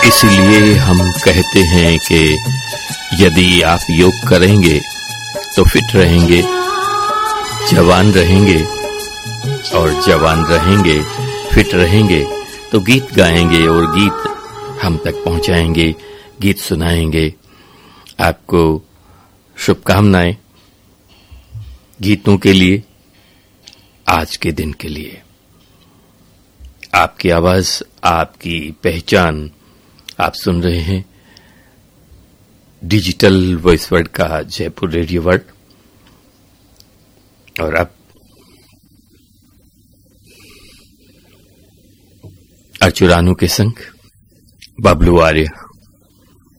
इसलिए हम कहते हैं कि यदि आप योग करेंगे तो फिट रहेंगे, जवान रहेंगे, और जवान रहेंगे, फिट रहेंगे तो गीत गाएंगे और गीत हम तक पहुंचाएंगे, गीत सुनाएंगे। आपको शुभकामनाएं गीतों के लिए, आज के दिन के लिए। आपकी आवाज, आपकी पहचान। आप सुन रहे हैं डिजिटल वॉइस वर्ल्ड का जयपुर रेडियो वर्ल्ड। और अब अर्चुरानू के संग बबलू आर्य।